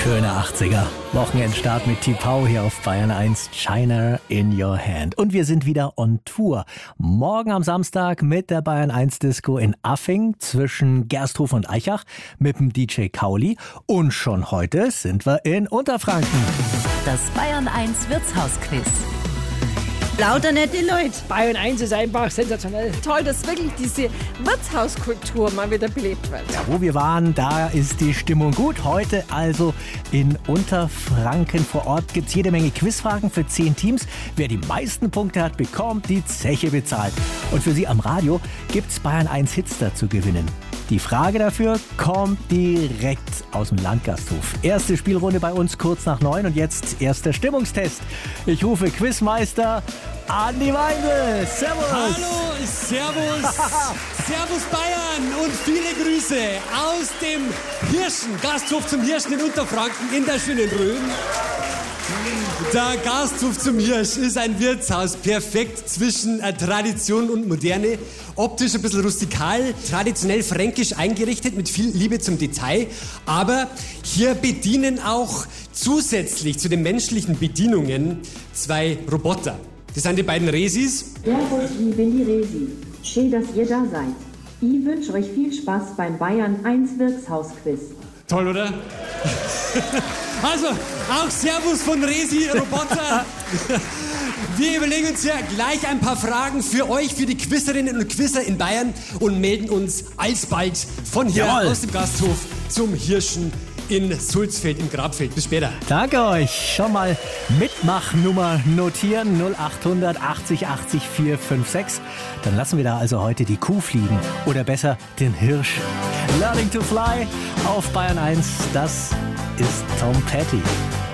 Schöne 80er. Wochenendstart mit T-Pau hier auf Bayern 1. China in your hand. Und wir sind wieder on Tour. Morgen am Samstag mit der Bayern 1 Disco in Affing zwischen Gersthof und Aichach mit dem DJ Kauli. Und schon heute sind wir in Unterfranken. Das Bayern 1 Wirtshausquiz. Lauter nette Leute. Bayern 1 ist einfach sensationell. Toll, dass wirklich diese Wirtshauskultur mal wieder belebt wird. Ja, wo wir waren, da ist die Stimmung gut. Heute also in Unterfranken vor Ort gibt es jede Menge Quizfragen für 10 Teams. Wer die meisten Punkte hat, bekommt die Zeche bezahlt. Und für Sie am Radio gibt es Bayern 1 Hits zu gewinnen. Die Frage dafür kommt direkt aus dem Landgasthof. Erste Spielrunde bei uns kurz nach 9 und jetzt erster Stimmungstest. Ich rufe Quizmeister Andi Weindl. Servus. Hallo, servus. Servus Bayern und viele Grüße aus dem Hirschen, Gasthof zum Hirschen in Unterfranken in der schönen Rhön. Der Gasthof zum Hirsch ist ein Wirtshaus, perfekt zwischen Tradition und Moderne. Optisch ein bisschen rustikal, traditionell fränkisch eingerichtet mit viel Liebe zum Detail. Aber hier bedienen auch zusätzlich zu den menschlichen Bedienungen 2 Roboter. Das sind die beiden Resis. Servus, liebe Resi. Schön, dass ihr da seid. Ich wünsche euch viel Spaß beim Bayern 1 Wirtshausquiz. Toll, oder? Also, auch Servus von Resi Roboter. Wir überlegen uns hier gleich ein paar Fragen für euch, für die Quizzerinnen und Quizzer in Bayern und melden uns alsbald von hier aus dem Gasthof zum Hirschen in Sulzfeld im Grabfeld. Bis später. Danke euch. Schon mal Mitmachnummer notieren. 0800 80 80 456. Dann lassen wir da also heute die Kuh fliegen. Oder besser den Hirsch. Learning to Fly auf Bayern 1. Das ist Tom Petty.